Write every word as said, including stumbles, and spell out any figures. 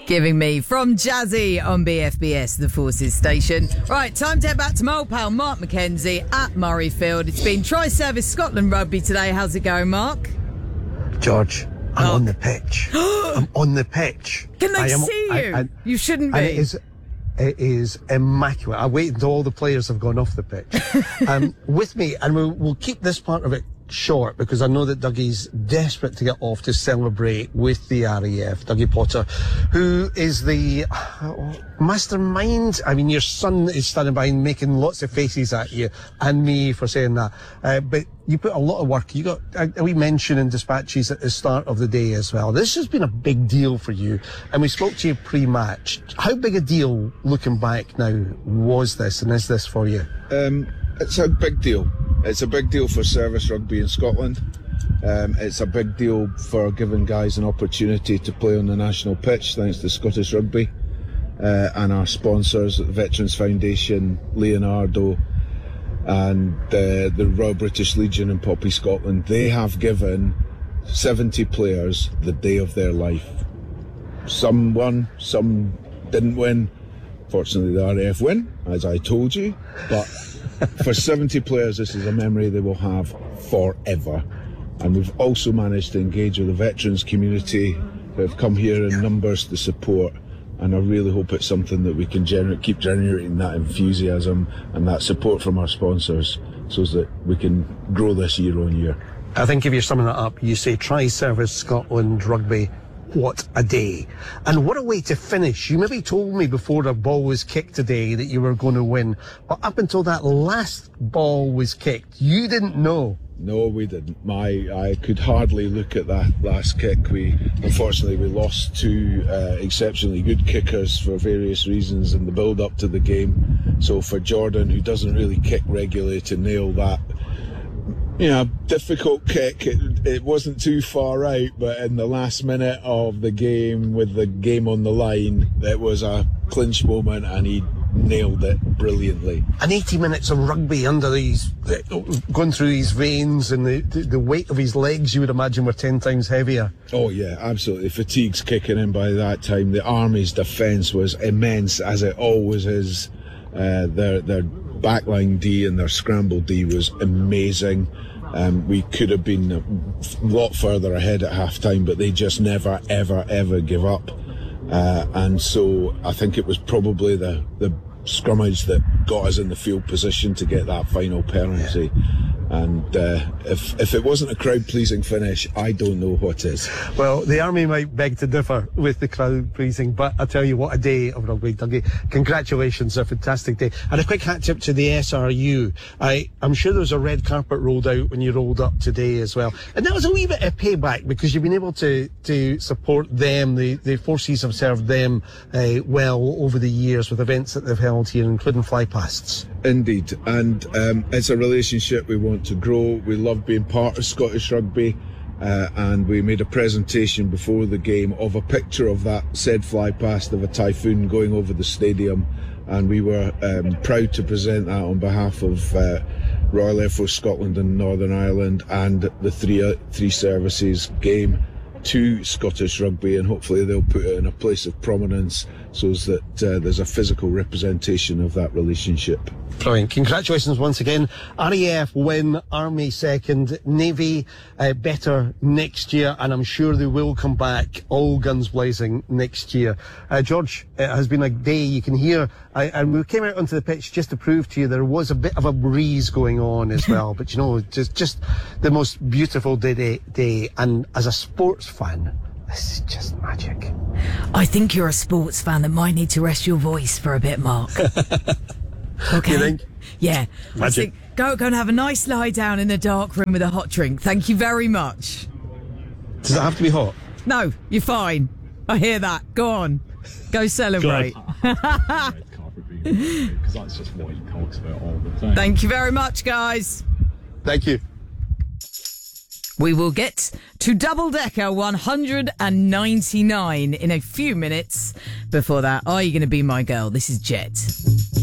Giving me from Jazzy on B F B S, the Forces station. Right, time to head back to my old pal Mark McKenzie at Murrayfield. It's been Tri-Service Scotland Rugby today. How's it going, Mark? George, I'm Oh. on the pitch. I'm on the pitch. Can they I am, see you? I, I, you shouldn't be. And it is, it is immaculate. I wait until all the players have gone off the pitch. um, with me, and we'll, we'll keep this part of it short because I know that Dougie's desperate to get off to celebrate with the R A F. Dougie Potter, who is the uh, mastermind. I mean, your son is standing behind making lots of faces at you and me for saying that. Uh, but you put a lot of work. You got a, a wee mention in dispatches at the start of the day as well. This has been a big deal for you, and we spoke to you pre-match. How big a deal, looking back now, was this and is this for you? Um, it's a big deal. It's a big deal for service rugby in Scotland. Um, it's a big deal for giving guys an opportunity to play on the national pitch, thanks to Scottish Rugby uh, and our sponsors, Veterans Foundation, Leonardo, and uh, the Royal British Legion and Poppy Scotland. They have given seventy players the day of their life. Some won, some didn't win. Fortunately, the R A F win, as I told you, but for seventy players, this is a memory they will have forever. And we've also managed to engage with the veterans community who have come here in numbers to support. And I really hope it's something that we can gener- keep generating that enthusiasm and that support from our sponsors so that we can grow this year on year. I think if you're summing it up, you say Tri-Service Scotland Rugby. What a day. And what a way to finish. You maybe told me before the ball was kicked today that you were going to win. But up until that last ball was kicked, you didn't know. No, we didn't. My, I could hardly look at that last kick. We, unfortunately, we lost two uh, exceptionally good kickers for various reasons in the build-up to the game. So for Jordan, who doesn't really kick regularly, to nail that, you know, difficult kick. It, it wasn't too far out, but in the last minute of the game, with the game on the line, it was a clinch moment, and he nailed it brilliantly. And eighty minutes of rugby under these, going through his veins, and the, the, the weight of his legs, you would imagine, were ten times heavier. Oh yeah, absolutely. Fatigue's kicking in by that time. The Army's defence was immense, as it always is. Uh, their their backline D and their scramble D was amazing. Um, we could have been a lot further ahead at half time, but they just never, ever, ever give up. Uh, and so I think it was probably the, the scrummage that got us in the field position to get that final penalty. Yeah. And uh, if if it wasn't a crowd-pleasing finish, I don't know what is. Well, the Army might beg to differ with the crowd-pleasing, but I tell you what, a day of rugby, Dougie. Congratulations, a fantastic day. And a quick hat-tip to the S R U. I, I'm sure there was a red carpet rolled out when you rolled up today as well. And that was a wee bit of payback because you've been able to, to support them. The, the forces have served them uh, well over the years with events that they've held here, including flypasts. Indeed, and um, it's a relationship we want to grow. We love being part of Scottish Rugby, uh, and we made a presentation before the game of a picture of that said fly past of a typhoon going over the stadium, and we were um, proud to present that on behalf of uh, Royal Air Force Scotland and Northern Ireland and the three uh, three services game to Scottish Rugby, and hopefully they'll put it in a place of prominence so that uh, there's a physical representation of that relationship. Brilliant. Congratulations once again. R A F win, Army second, Navy uh, better next year, and I'm sure they will come back all guns blazing next year. Uh, George, it has been a day. You can hear, I, and we came out onto the pitch just to prove to you there was a bit of a breeze going on as well, but you know, just, just the most beautiful day, day, and as a sports fan, this is just magic. I think you're a sports fan that might need to rest your voice for a bit, Mark. Okay. You think? Yeah. Magic. I think go, go and have a nice lie down in a dark room with a hot drink. Thank you very much. Does it have to be hot? No, you're fine. I hear that. Go on. Go celebrate. Because that's just what he talks about all the time. Thank you very much, guys. Thank you. We will get to Double Decker one ninety-nine in a few minutes. Before that, are you going to be my girl? This is Jet.